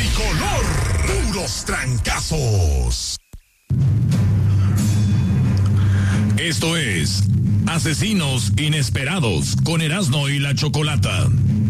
Tricolor, puros trancazos. Esto es Asesinos Inesperados con Erasmo y la Chocolata.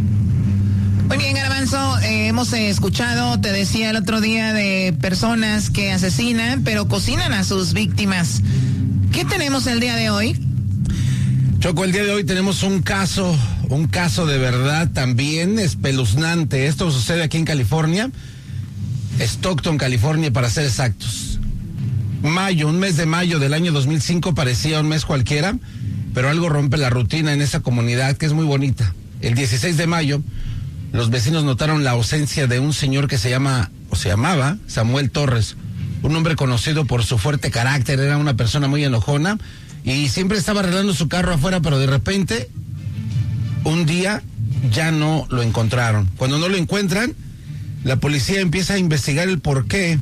Muy bien, Garbanzo, hemos escuchado, te decía el otro día, de personas que asesinan, pero cocinan a sus víctimas. ¿Qué tenemos el día de hoy? Choco, el día de hoy tenemos un caso de verdad también espeluznante. Esto sucede aquí en California, Stockton, California, para ser exactos. Un mes de mayo del año 2005 parecía un mes cualquiera, pero algo rompe la rutina en esa comunidad que es muy bonita. El 16 de mayo, los vecinos notaron la ausencia de un señor que se llamaba Samuel Torres, un hombre conocido por su fuerte carácter. Era una persona muy enojona y siempre estaba arreglando su carro afuera, pero de repente, un día ya no lo encontraron. Cuando no lo encuentran, la policía empieza a investigar el porqué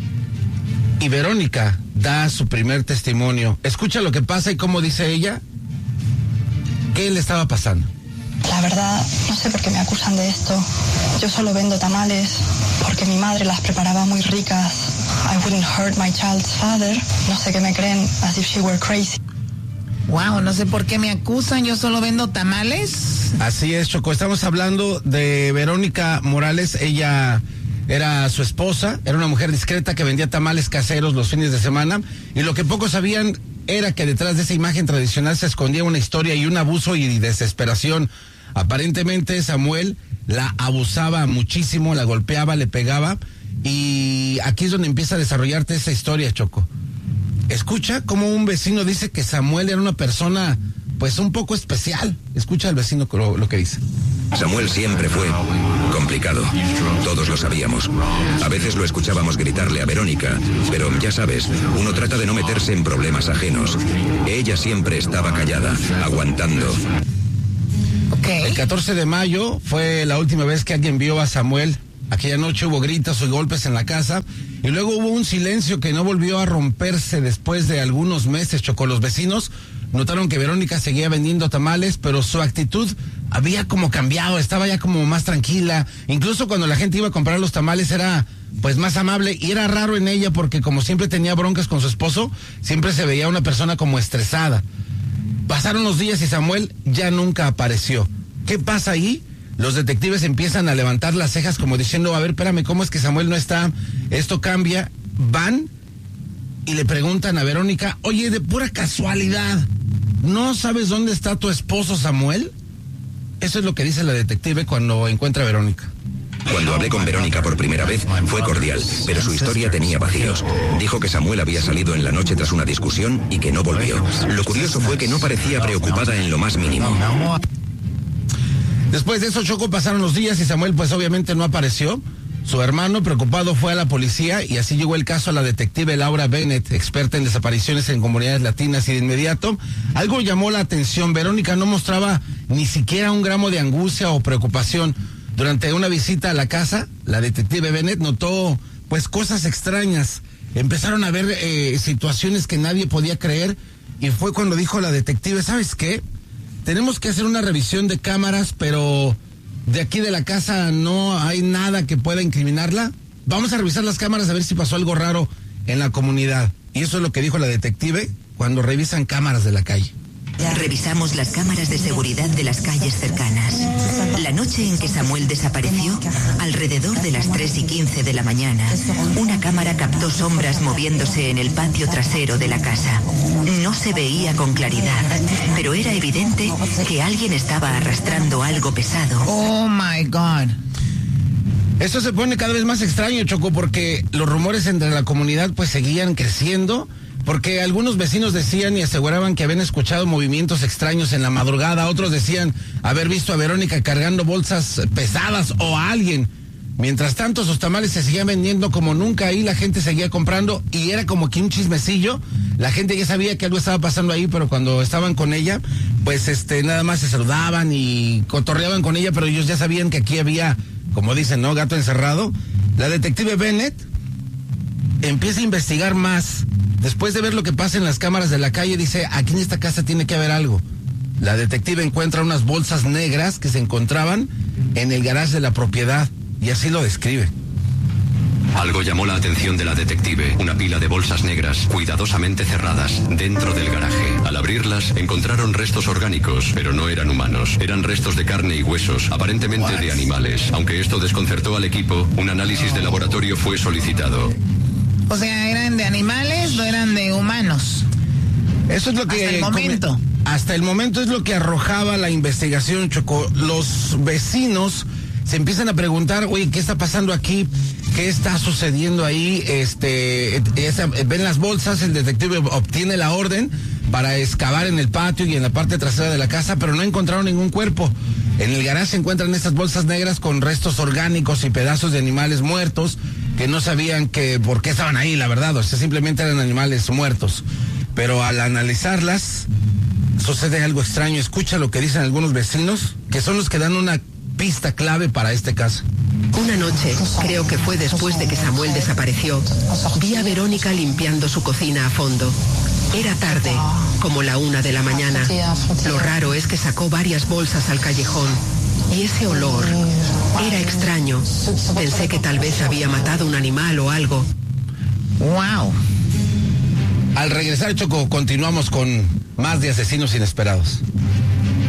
y Verónica da su primer testimonio. Escucha lo que pasa y cómo dice ella qué le estaba pasando. La verdad, no sé por qué me acusan de esto. Yo solo vendo tamales porque mi madre las preparaba muy ricas. I wouldn't hurt my child's father. No sé qué me creen, as if she were crazy. Wow, no sé por qué me acusan, yo solo vendo tamales. Así es, Choco, estamos hablando de Verónica Morales. Ella era su esposa, era una mujer discreta que vendía tamales caseros los fines de semana, y lo que pocos sabían era que detrás de esa imagen tradicional se escondía una historia y un abuso y desesperación. Aparentemente Samuel la abusaba muchísimo, la golpeaba, le pegaba, y aquí es donde empieza a desarrollarte esa historia, Choco. Escucha cómo un vecino dice que Samuel era una persona pues un poco especial. Escucha al vecino lo que dice. Samuel siempre fue complicado, todos lo sabíamos. A veces lo escuchábamos gritarle a Verónica, pero ya sabes, uno trata de no meterse en problemas ajenos. Ella siempre estaba callada, aguantando. Okay. El 14 de mayo fue la última vez que alguien vio a Samuel. Aquella noche hubo gritos y golpes en la casa, y luego hubo un silencio que no volvió a romperse después de algunos meses, Chocó. Los vecinos notaron que Verónica seguía vendiendo tamales, pero su actitud había como cambiado, estaba ya como más tranquila. Incluso cuando la gente iba a comprar los tamales era pues más amable, y era raro en ella porque como siempre tenía broncas con su esposo, siempre se veía una persona como estresada. Pasaron los días y Samuel ya nunca apareció. ¿Qué pasa ahí? Los detectives empiezan a levantar las cejas como diciendo, a ver, espérame, ¿cómo es que Samuel no está? Esto cambia. Van y le preguntan a Verónica, oye, de pura casualidad, ¿no sabes dónde está tu esposo Samuel? Eso es lo que dice la detective cuando encuentra a Verónica. Cuando hablé con Verónica por primera vez, fue cordial, pero su historia tenía vacíos. Dijo que Samuel había salido en la noche tras una discusión y que no volvió. Lo curioso fue que no parecía preocupada en lo más mínimo. Después de eso, Choco, pasaron los días y Samuel pues obviamente no apareció. Su hermano, preocupado, fue a la policía y así llegó el caso a la detective Laura Bennett, experta en desapariciones en comunidades latinas, y de inmediato algo llamó la atención. Verónica no mostraba ni siquiera un gramo de angustia o preocupación. Durante una visita a la casa, la detective Bennett notó pues cosas extrañas. Empezaron a ver situaciones que nadie podía creer, y fue cuando dijo la detective, ¿sabes qué? Tenemos que hacer una revisión de cámaras, pero de aquí de la casa no hay nada que pueda incriminarla. Vamos a revisar las cámaras a ver si pasó algo raro en la comunidad. Y eso es lo que dijo la detective cuando revisan cámaras de la calle. Revisamos las cámaras de seguridad de las calles cercanas. La noche en que Samuel desapareció, alrededor de las 3:15 de la mañana, una cámara captó sombras moviéndose en el patio trasero de la casa. No se veía con claridad, pero era evidente que alguien estaba arrastrando algo pesado. Oh my God. Esto se pone cada vez más extraño, Choco, porque los rumores entre la comunidad pues seguían creciendo. Porque algunos vecinos decían y aseguraban que habían escuchado movimientos extraños en la madrugada. Otros decían haber visto a Verónica cargando bolsas pesadas o a alguien. Mientras tanto, sus tamales se seguían vendiendo como nunca ahí, la gente seguía comprando y era como que un chismecillo. La gente ya sabía que algo estaba pasando ahí, pero cuando estaban con ella, pues nada más se saludaban y cotorreaban con ella, pero ellos ya sabían que aquí había, como dicen, ¿no?, gato encerrado. La detective Bennett empieza a investigar más. Después de ver lo que pasa en las cámaras de la calle, dice, aquí en esta casa tiene que haber algo. La detective encuentra unas bolsas negras que se encontraban en el garage de la propiedad, y así lo describe. Algo llamó la atención de la detective, una pila de bolsas negras, cuidadosamente cerradas, dentro del garaje. Al abrirlas, encontraron restos orgánicos, pero no eran humanos. Eran restos de carne y huesos, aparentemente de animales. Aunque esto desconcertó al equipo, un análisis de laboratorio fue solicitado. O sea, ¿eran de animales o eran de humanos? Eso es lo que... Hasta el momento. Hasta el momento es lo que arrojaba la investigación, Choco. Los vecinos se empiezan a preguntar, oye, ¿qué está pasando aquí? ¿Qué está sucediendo ahí? Ven las bolsas, el detective obtiene la orden para excavar en el patio y en la parte trasera de la casa, pero no encontraron ningún cuerpo. En el garaje se encuentran estas bolsas negras con restos orgánicos y pedazos de animales muertos que no sabían por qué estaban ahí, la verdad. O sea, simplemente eran animales muertos. Pero al analizarlas, sucede algo extraño. Escucha lo que dicen algunos vecinos, que son los que dan una pista clave para este caso. Una noche, creo que fue después de que Samuel desapareció, vi a Verónica limpiando su cocina a fondo. Era tarde, como la 1 de la mañana. Lo raro es que sacó varias bolsas al callejón. Y ese olor era extraño. Pensé que tal vez había matado un animal o algo. ¡Wow! Al regresar, Choco, continuamos con más de Asesinos Inesperados.